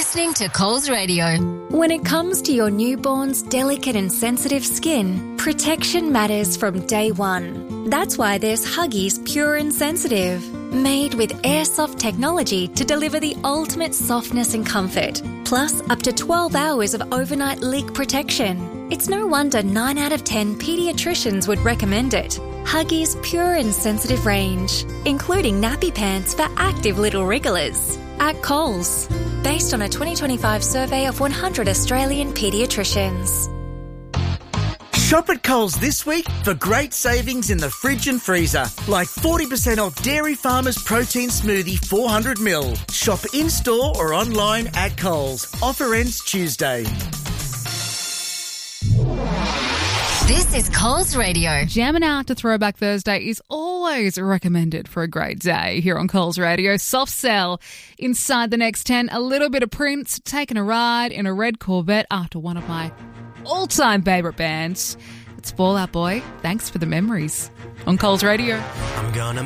listening to Coles Radio. When it comes to your newborn's delicate and sensitive skin, protection matters from day one. That's why there's Huggies Pure and Sensitive, made with airsoft technology to deliver the ultimate softness and comfort, plus up to 12 hours of overnight leak protection. It's no wonder 9 out of 10 paediatricians would recommend it. Huggies Pure and Sensitive range, including nappy pants for active little wrigglers. At Coles, based on a 2025 survey of 100 Australian paediatricians. Shop at Coles this week for great savings in the fridge and freezer, like 40% off Dairy Farmers Protein Smoothie 400ml. Shop in-store or online at Coles. Offer ends Tuesday. This is Coles Radio. Jamming out to Throwback Thursday is always recommended for a great day here on Coles Radio. Soft Cell, inside the next 10, a little bit of Prince, taking a ride in a red Corvette after one of my all-time favourite bands. It's Fall Out Boy. Thanks for the memories on Coles Radio. I'm gonna